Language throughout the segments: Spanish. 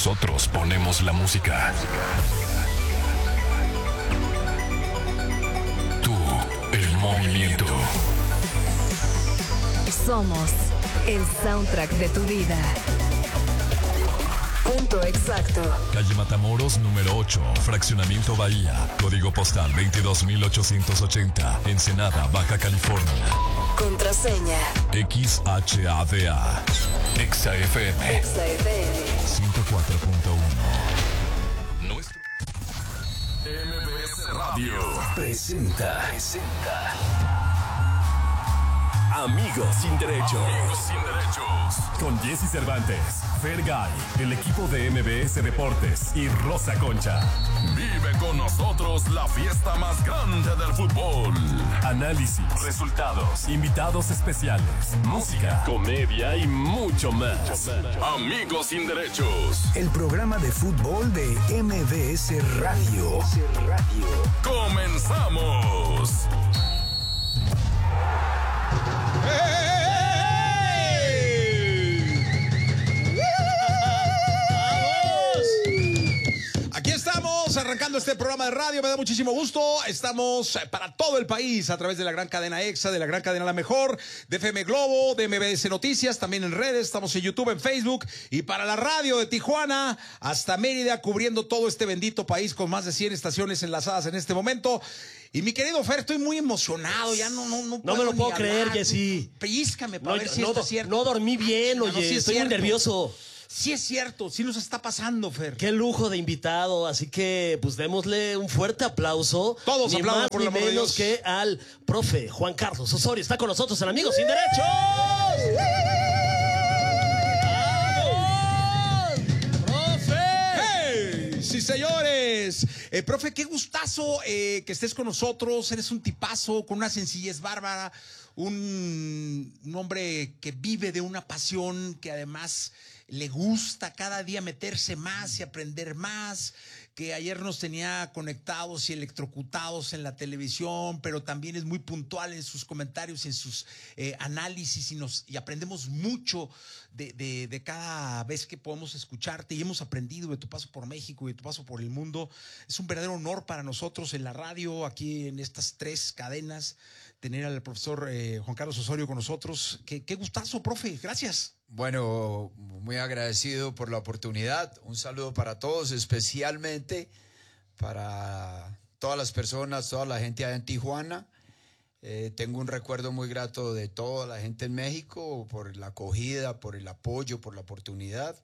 Nosotros ponemos la música. Tú, el movimiento. Somos el soundtrack de tu vida. Punto exacto. Calle Matamoros, número 8, Fraccionamiento Bahía. Código postal 22880. Ensenada, Baja California. Contraseña. XHADA. XAFM. XAFM. 104.1. Nuestro MBS Radio presenta Amigos sin Derecho. Amigos sin Derechos. Con Jesse Cervantes, Fergay, el equipo de MBS Deportes y Rosa Concha. Vive con nosotros la fiesta más grande del fútbol. Análisis, resultados, invitados especiales, música, comedia y mucho más. Amigos sin Derechos. El programa de fútbol de MBS Radio. ¡Comenzamos! Aquí estamos arrancando este programa de radio, me da muchísimo gusto. Estamos para todo el país a través de la gran cadena EXA, de la gran cadena La Mejor, de FM Globo, de MBS Noticias, también en redes, estamos en YouTube, en Facebook y para la radio de Tijuana hasta Mérida, cubriendo todo este bendito país con más de 100 estaciones enlazadas en este momento. Y mi querido Fer, estoy muy emocionado, ya no me lo puedo creer, Jessy. Pellízcame para ver si esto es cierto. No dormí bien, No, oye, sí es estoy muy cierto. nervioso. Sí es cierto, sí nos está pasando, Fer. Qué lujo de invitado, así que pues démosle un fuerte aplauso. Todos ni aplaudan, más por ni el amor de menos Dios. que al profe Juan Carlos Osorio. Está con nosotros en Amigos Sin Derechos. ¡Vamos! ¡Profe! ¡Hey! Sí, señores. Profe, qué gustazo que estés con nosotros. Eres un tipazo con una sencillez bárbara. Un hombre que vive de una pasión que además le gusta cada día meterse más y aprender más, que ayer nos tenía conectados y electrocutados en la televisión, pero también es muy puntual en sus comentarios, en sus análisis y aprendemos mucho de cada vez que podemos escucharte y hemos aprendido de tu paso por México y de tu paso por el mundo. Es un verdadero honor para nosotros en la radio, aquí en estas 3 cadenas, tener al profesor Juan Carlos Osorio con nosotros. Qué gustazo, profe, gracias. Bueno, muy agradecido por la oportunidad. Un saludo para todos, especialmente para todas las personas, toda la gente allá en Tijuana. Tengo un recuerdo muy grato de toda la gente en México por la acogida, por el apoyo, por la oportunidad.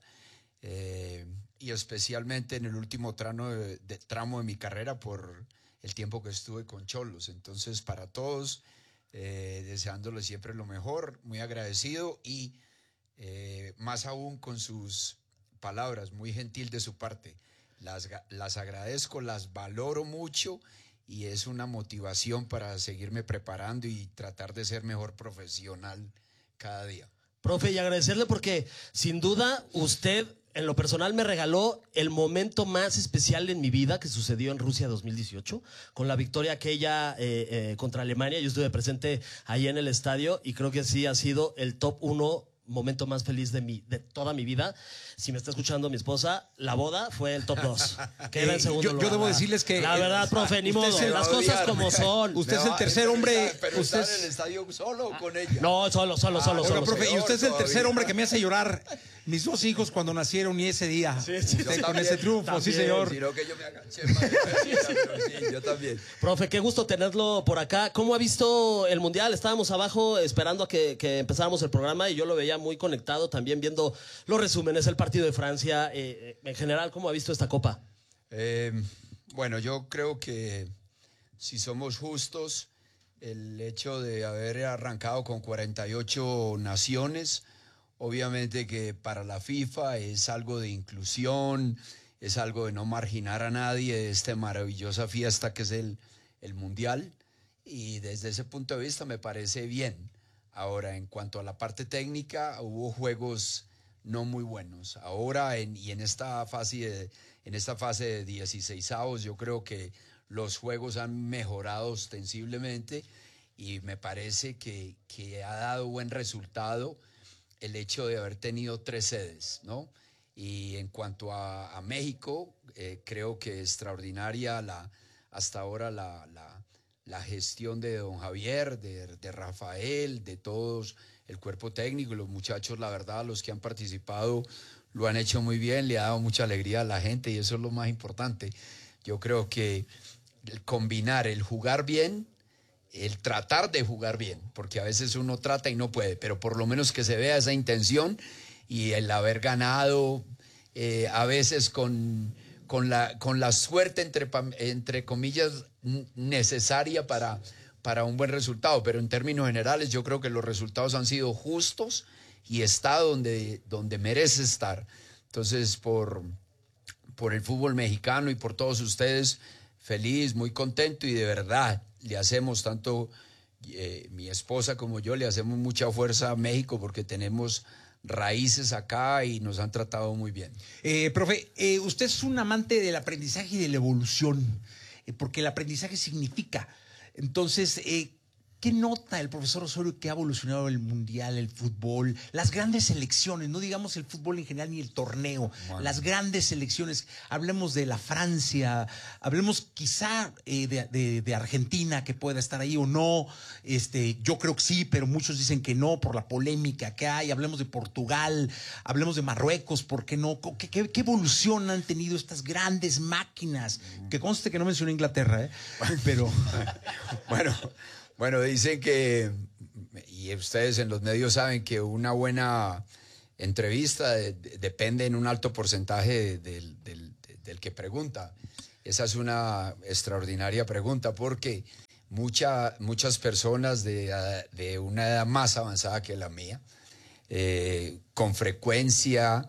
Y especialmente en el último tramo de mi carrera por el tiempo que estuve con Xolos. Entonces, para todos, deseándoles siempre lo mejor, muy agradecido y más aún con sus palabras, muy gentil de su parte. Las agradezco, las valoro mucho y es una motivación para seguirme preparando y tratar de ser mejor profesional cada día. Profe, y agradecerle porque sin duda usted en lo personal me regaló el momento más especial en mi vida que sucedió en Rusia 2018 con la victoria aquella contra Alemania. Yo estuve presente ahí en el estadio y creo que sí ha sido el top 1 momento más feliz de toda mi vida. Si me está escuchando mi esposa, la boda fue el top 2. Queda en segundo lugar. Yo debo decirles que la verdad, profe, ni modo, las cosas como son. Usted es el tercer hombre. Pero Usted ¿está en el estadio solo o con ella? No, solo. Pero, profe, y usted es el todavía. tercer hombre que me hace llorar. Mis 2 hijos cuando nacieron y ese día. Sí, Con también, ese triunfo, también, sí, señor. Sino que yo me agaché más. Sí, yo también. Profe, qué gusto tenerlo por acá. ¿Cómo ha visto el Mundial? Estábamos abajo esperando a que empezáramos el programa y yo lo veía muy conectado, también viendo los resúmenes, el partido de Francia. En general, ¿cómo ha visto esta Copa? Bueno, yo creo que si somos justos, el hecho de haber arrancado con 48 naciones, obviamente que para la FIFA es algo de inclusión, es algo de no marginar a nadie de esta maravillosa fiesta que es el Mundial, y desde ese punto de vista me parece bien. Ahora, en cuanto a la parte técnica, hubo juegos no muy buenos. Ahora, en esta fase de 16avos, yo creo que los juegos han mejorado ostensiblemente y me parece que ha dado buen resultado el hecho de haber tenido 3 sedes, ¿no? Y en cuanto a México, creo que extraordinaria hasta ahora la gestión de don Javier, de Rafael, de todos, el cuerpo técnico, los muchachos, la verdad, los que han participado lo han hecho muy bien, le ha dado mucha alegría a la gente y eso es lo más importante. Yo creo que el combinar el jugar bien, el tratar de jugar bien, porque a veces uno trata y no puede, pero por lo menos que se vea esa intención y el haber ganado a veces con la suerte entre comillas necesaria para un buen resultado, pero en términos generales yo creo que los resultados han sido justos y está donde merece estar. Entonces por el fútbol mexicano y por todos ustedes, feliz, muy contento y de verdad le hacemos tanto mi esposa como yo, le hacemos mucha fuerza a México porque tenemos raíces acá y nos han tratado muy bien. Profe, usted es un amante del aprendizaje y de la evolución, porque el aprendizaje significa. Entonces, ¿qué nota el profesor Osorio que ha evolucionado el mundial, el fútbol, las grandes selecciones, no digamos el fútbol en general ni el torneo, bueno, las grandes selecciones? Hablemos de la Francia, hablemos quizá de Argentina, que pueda estar ahí o no. Yo creo que sí, pero muchos dicen que no por la polémica que hay. Hablemos de Portugal, hablemos de Marruecos, ¿por qué no? ¿Qué evolución han tenido estas grandes máquinas? Que conste que no mencioné Inglaterra, pero Bueno, dicen que, y ustedes en los medios saben que una buena entrevista depende en un alto porcentaje del que pregunta. Esa es una extraordinaria pregunta porque muchas personas de una edad más avanzada que la mía, con frecuencia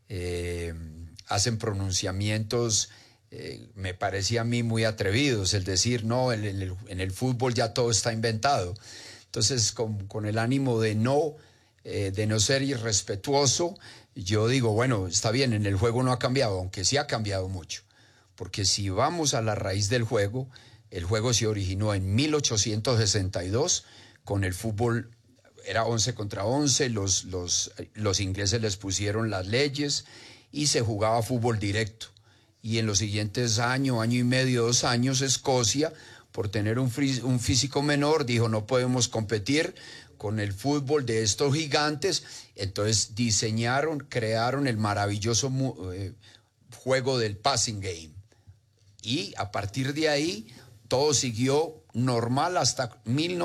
hacen pronunciamientos me parecía a mí muy atrevidos, el decir, no, en el fútbol ya todo está inventado. Entonces, con el ánimo de no ser irrespetuoso, yo digo, bueno, está bien, en el juego no ha cambiado, aunque sí ha cambiado mucho. Porque si vamos a la raíz del juego, el juego se originó en 1862, con el fútbol, era 11 contra 11, los ingleses les pusieron las leyes y se jugaba fútbol directo. Y en los siguientes año y medio, 2 años, Escocia, por tener un físico menor, dijo no podemos competir con el fútbol de estos gigantes. Entonces crearon el maravilloso juego del passing game. Y a partir de ahí, todo siguió normal hasta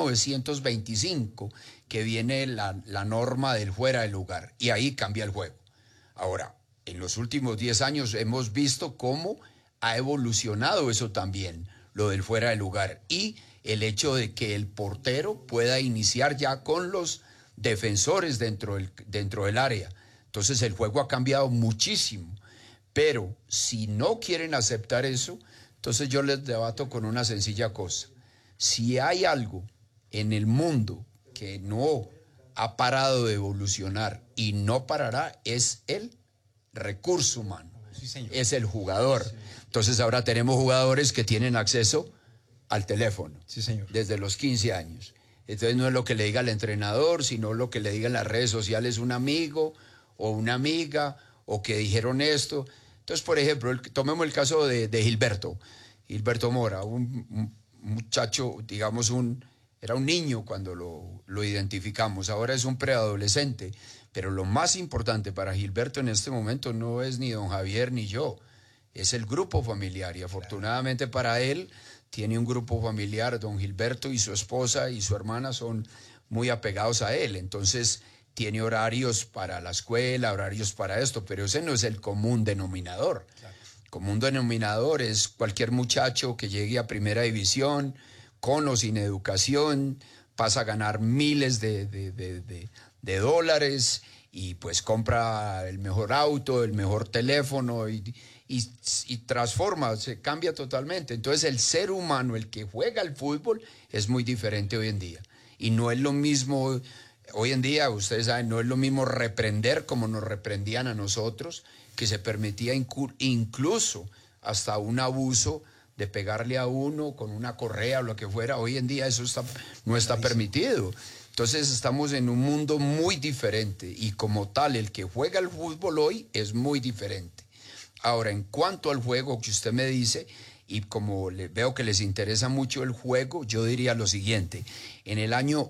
1925, que viene la norma del fuera de lugar. Y ahí cambia el juego. Ahora, en los últimos 10 años hemos visto cómo ha evolucionado eso también, lo del fuera de lugar. Y el hecho de que el portero pueda iniciar ya con los defensores dentro del área. Entonces el juego ha cambiado muchísimo. Pero si no quieren aceptar eso, entonces yo les debato con una sencilla cosa. Si hay algo en el mundo que no ha parado de evolucionar y no parará, es el recurso humano, sí, señor. Es el jugador. Sí. Entonces ahora tenemos jugadores que tienen acceso al teléfono, sí, señor, desde los 15 años. Entonces no es lo que le diga el entrenador, sino lo que le diga en las redes sociales un amigo o una amiga, o que dijeron esto. Entonces, por ejemplo, tomemos el caso de Gilberto Mora, un muchacho, digamos, era un niño cuando lo identificamos, ahora es un preadolescente. Pero lo más importante para Gilberto en este momento no es ni don Javier ni yo, es el grupo familiar. Y afortunadamente para él tiene un grupo familiar, don Gilberto y su esposa y su hermana son muy apegados a él. Entonces tiene horarios para la escuela, horarios para esto, pero ese no es el común denominador. Claro. El común denominador es cualquier muchacho que llegue a primera división, con o sin educación, pasa a ganar miles de dólares y pues compra el mejor auto, el mejor teléfono y transforma, se cambia totalmente. Entonces el ser humano, el que juega al fútbol, es muy diferente hoy en día. Y no es lo mismo, hoy en día, ustedes saben, no es lo mismo reprender como nos reprendían a nosotros, que se permitía incluso hasta un abuso de pegarle a uno con una correa o lo que fuera. Hoy en día eso no está permitido. Entonces estamos en un mundo muy diferente y como tal el que juega el fútbol hoy es muy diferente. Ahora, en cuanto al juego que usted me dice, y como veo que les interesa mucho el juego, yo diría lo siguiente. En el año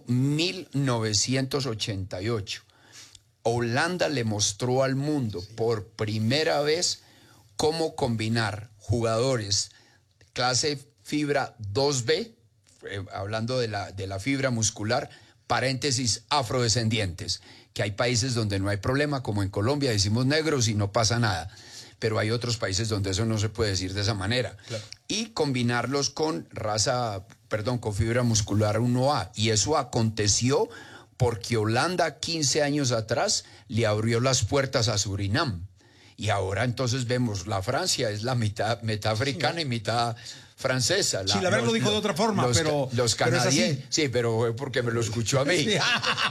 1988, Holanda le mostró al mundo por primera vez cómo combinar jugadores clase fibra 2B, hablando de la fibra muscular, paréntesis, afrodescendientes, que hay países donde no hay problema, como en Colombia decimos negros y no pasa nada, pero hay otros países donde eso no se puede decir de esa manera. Claro. Y combinarlos con con fibra muscular 1A, y eso aconteció porque Holanda 15 años atrás le abrió las puertas a Surinam. Y ahora entonces vemos, la Francia es la mitad africana y mitad francesa. Sí, la verdad lo dijo de otra forma, pero los canadienses. Sí, pero fue porque me lo escuchó a mí. Sí.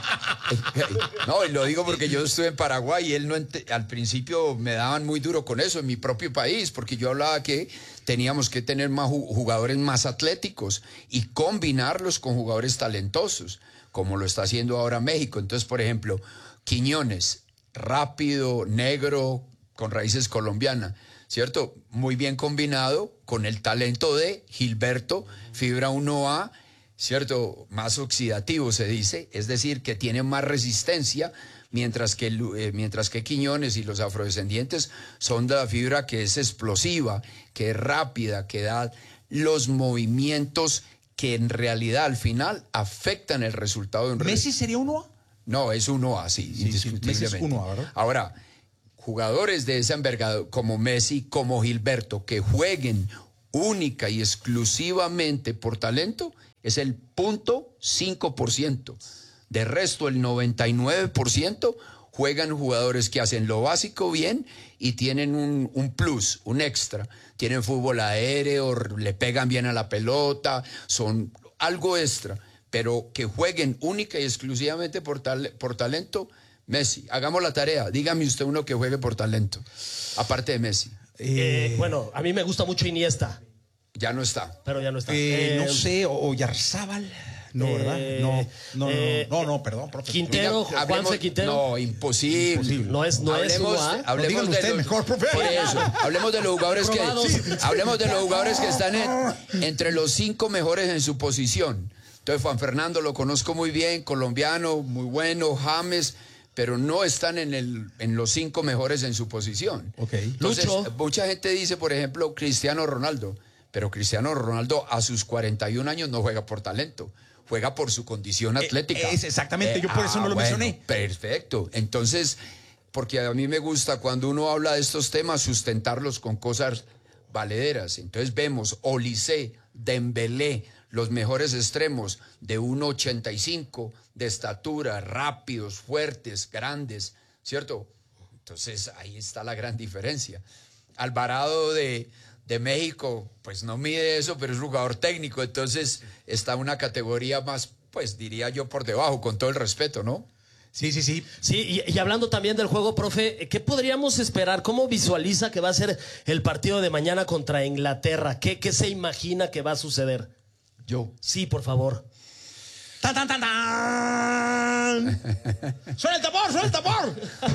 No, y lo digo porque yo estuve en Paraguay y él al principio me daban muy duro con eso en mi propio país, porque yo hablaba que teníamos que tener más jugadores más atléticos y combinarlos con jugadores talentosos, como lo está haciendo ahora México. Entonces, por ejemplo, Quiñones, rápido, negro, con raíces colombianas, ¿cierto? Muy bien combinado con el talento de Gilberto, fibra 1A, ¿cierto? Más oxidativo se dice, es decir, que tiene más resistencia, mientras que Quiñones y los afrodescendientes son de la fibra que es explosiva, que es rápida, que da los movimientos que en realidad al final afectan el resultado de un ¿Messi sería 1A? No, es 1A, sí, indiscutiblemente. Messi es 1A, ¿verdad? Ahora, jugadores de esa envergadura como Messi, como Gilberto, que jueguen única y exclusivamente por talento, es el 0.5%. De resto, el 99% juegan jugadores que hacen lo básico bien y tienen un plus, un extra. Tienen fútbol aéreo, le pegan bien a la pelota, son algo extra, pero que jueguen única y exclusivamente por talento. Messi, hagamos la tarea. Dígame usted uno que juegue por talento, aparte de Messi. Bueno, a mí me gusta mucho Iniesta. Ya no está. Pero ya no está. No sé, o Yarzábal. No, ¿verdad? No, perdón, profe. Quintero, Juanse Quintero. No, imposible. No es hablemos de mejor, profe. Por eso, hablemos de los jugadores que están entre los 5 mejores en su posición. Entonces, Juan Fernando lo conozco muy bien, colombiano, muy bueno, James, pero no están en los 5 mejores en su posición. Okay. Entonces, mucha gente dice, por ejemplo, Cristiano Ronaldo, pero Cristiano Ronaldo a sus 41 años no juega por talento, juega por su condición atlética. Exactamente, yo por eso no lo mencioné. Perfecto. Entonces, porque a mí me gusta cuando uno habla de estos temas, sustentarlos con cosas valederas. Entonces vemos Olise, Dembélé, los mejores extremos de 1.85 de estatura, rápidos, fuertes, grandes, ¿cierto? Entonces ahí está la gran diferencia. Alvarado de México, pues no mide eso, pero es jugador técnico, entonces está una categoría más, pues diría yo, por debajo, con todo el respeto, ¿no? Sí. Sí, y hablando también del juego, profe, ¿qué podríamos esperar? ¿Cómo visualiza que va a ser el partido de mañana contra Inglaterra? ¿Qué se imagina que va a suceder? Yo. Sí, por favor. ¡Tan, tan, tan, tan! ¡Suena el tambor, suena el tambor!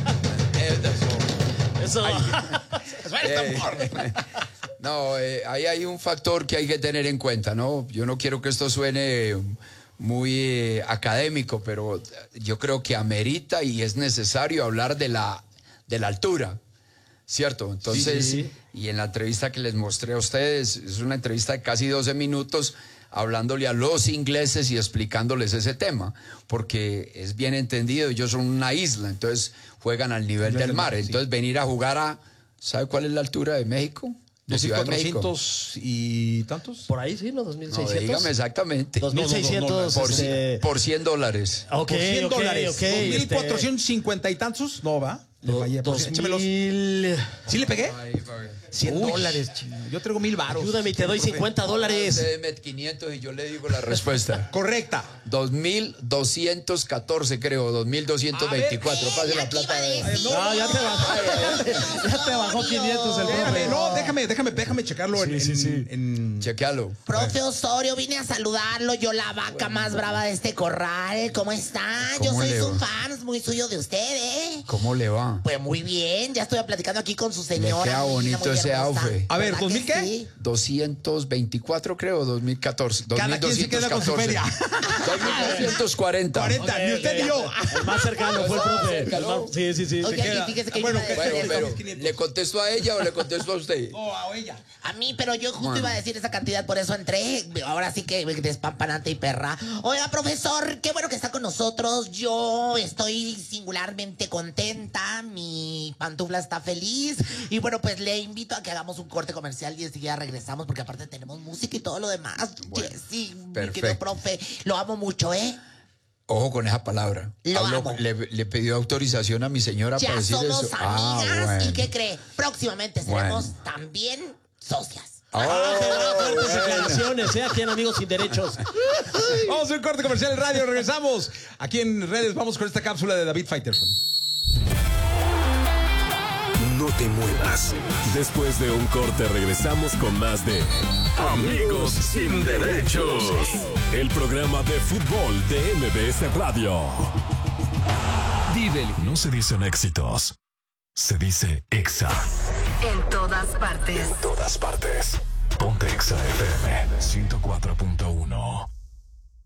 Eso. ¡Suena el tambor! No, ahí hay un factor que hay que tener en cuenta, ¿no? Yo no quiero que esto suene muy académico, pero yo creo que amerita y es necesario hablar de la altura, ¿cierto? Entonces, sí. Y en la entrevista que les mostré a ustedes, es una entrevista de casi 12 minutos, hablándole a los ingleses y explicándoles ese tema, porque es bien entendido, ellos son una isla, entonces juegan al nivel del mar, entonces venir a jugar ¿sabe cuál es la altura de México? De Ciudad de México. 2.400 y tantos. Por ahí, sí, ¿no? 2.600. No, dígame exactamente. 2.600. Por $100. Ok, por $100. ok. 2.450 y tantos, no va. Le fallé. Échamelos. 2000. ¿Sí le pegué? $100, chino. Yo traigo 1,000 varos. Ayúdame y te doy $50. Usted me 500 y yo le digo la respuesta. Correcta. 2,214 creo, 2,224. Pase la plata. No, ya te bajó. Ya te bajó 500 el Déjame, profe. no, déjame checarlo en Chequealo. Profe Osorio, vine a saludarlo. Yo, la vaca más brava de este corral. ¿Cómo está? Yo ¿Cómo soy le su va? fan, muy suyo de usted, ¿eh? ¿Cómo le va? Pues muy bien, ya estoy platicando aquí con su señora. Le queda bonito muy ese hermosa. outfit. A ver, ¿Verdad ¿2000 que qué? sí? 224 creo, 2014. Cada quien se queda con su 2214. feria. 2240. 40, ni usted ni yo. El más cercano fue el profe. cercano. Sí. Oye, queda. y fíjese que Bueno, yo iba a decir Pero, eso. ¿le contesto a ella o le contesto a usted? No, a ella. A mí, pero yo justo Bueno. iba a decir esa cantidad, por eso entré. Ahora sí que despampanante y perra. Oiga, profesor, qué bueno que está con nosotros. Yo estoy singularmente contenta. Mi pantufla está feliz. Y bueno, pues le invito a que hagamos un corte comercial y enseguida regresamos, porque aparte tenemos música y todo lo demás. Bueno, Sí, mi perfecto. querido profe, lo amo mucho, ¿eh? Ojo con esa palabra. Lo amo. Le pidió autorización a mi señora Ya para decir somos eso. amigas. Bueno. ¿Y qué cree? Próximamente seremos Bueno. también socias. Fuertes declaraciones, aquí en Amigos Sin Derechos. Vamos a un corte comercial en radio, regresamos. Aquí en redes vamos con esta cápsula de David Faitelson. No te muevas. Después de un corte regresamos con más de Amigos Sin Derechos. El programa de fútbol de MBS Radio. No se dicen éxitos, se dice Exa. En todas partes. Todas partes. Ponte Exa FM 104.1.